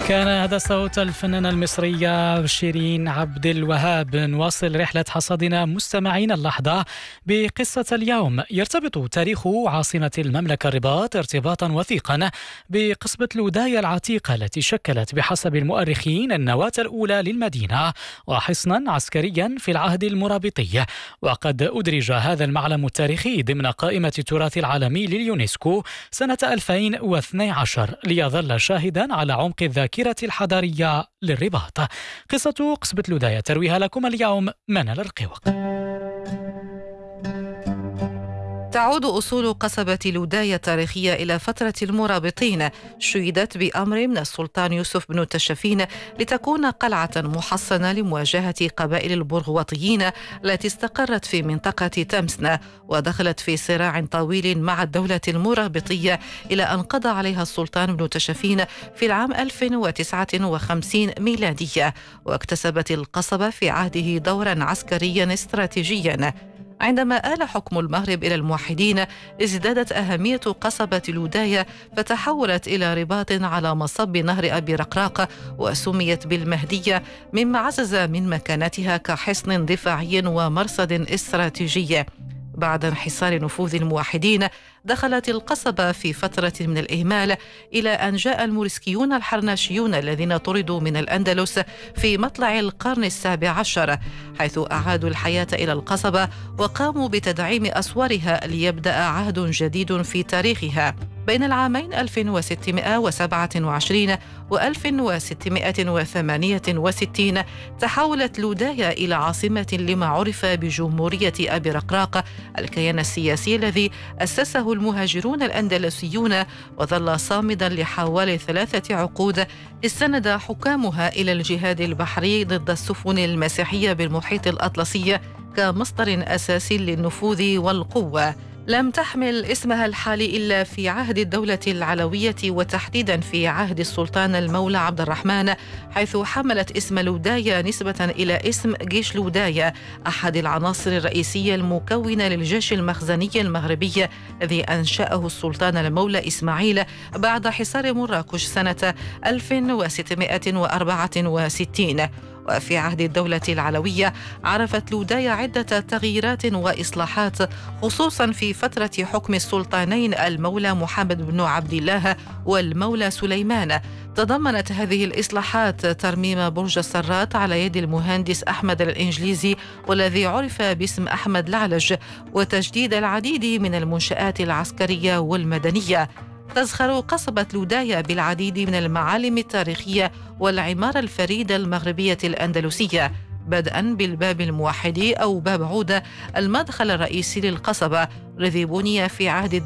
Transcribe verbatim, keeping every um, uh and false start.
كان هذا صوت الفنانة المصرية شيرين عبد الوهاب. نواصل رحلة حصادنا مستمعين اللحظة بقصة اليوم. يرتبط تاريخ عاصمة المملكة الرباط ارتباطا وثيقا بقصبة لودايا العتيقة التي شكلت بحسب المؤرخين النواة الأولى للمدينة وحصنا عسكريا في العهد المرابطي. وقد أدرج هذا المعلم التاريخي ضمن قائمة التراث العالمي لليونسكو سنة ألفين واثني عشر ليظل شاهدا على عمق الذاكرة الحضارية للرباط. قصة قصبة لودايا ترويها لكم اليوم منال الرقيوق. تعود أصول قصبة لودايا التاريخية إلى فترة المرابطين، شيدت بأمر من السلطان يوسف بن تشفين لتكون قلعة محصنة لمواجهة قبائل البرغوطيين التي استقرت في منطقة تمسنا، ودخلت في صراع طويل مع الدولة المرابطية إلى أن قضى عليها السلطان بن تشفين في العام ألف وتسعة وخمسين ميلادية، واكتسبت القصبة في عهده دورا عسكريا استراتيجيا. عندما آل حكم المغرب إلى الموحدين ازدادت أهمية قصبة لودايا فتحولت إلى رباط على مصب نهر أبي رقراق وسميت بالمهدية، مما عزز من مكانتها كحصن دفاعي ومرصد استراتيجي. بعد انحصار نفوذ الموحدين دخلت القصبة في فترة من الإهمال إلى أن جاء الموريسكيون الحرناشيون الذين طردوا من الأندلس في مطلع القرن السابع عشر، حيث أعادوا الحياة إلى القصبة وقاموا بتدعيم أسوارها ليبدأ عهد جديد في تاريخها. بين العامين ألف وستمائة وسبعة وعشرين و ألف وستمائة وثمانية وستين تحولت لودايا إلى عاصمة لما عرف بجمهورية أبي رقراق، الكيان السياسي الذي أسسه المهاجرون الأندلسيون وظل صامدا لحوالي ثلاثة عقود. استند حكامها إلى الجهاد البحري ضد السفن المسيحية بالمحيط الأطلسي كمصدر أساسي للنفوذ والقوة. لم تحمل اسمها الحالي إلا في عهد الدولة العلوية، وتحديدا في عهد السلطان المولى عبد الرحمن، حيث حملت اسم لودايا نسبة إلى اسم جيش لودايا، أحد العناصر الرئيسية المكونة للجيش المخزني المغربي الذي أنشأه السلطان المولى إسماعيل بعد حصار مراكش سنة ألف وستمائة وأربعة وستين. وفي عهد الدولة العلوية عرفت لودايا عدة تغييرات وإصلاحات، خصوصا في فترة حكم السلطانين المولى محمد بن عبد الله والمولى سليمان. تضمنت هذه الإصلاحات ترميم برج السرات على يد المهندس أحمد الإنجليزي والذي عرف باسم أحمد العلج، وتجديد العديد من المنشآت العسكرية والمدنية. تزخر قصبة لودايا بالعديد من المعالم التاريخية والعمارة الفريدة المغربية الأندلسية، بدءا بالباب الموحدي أو باب عودة، المدخل الرئيسي للقصبة، الذي بني في عهد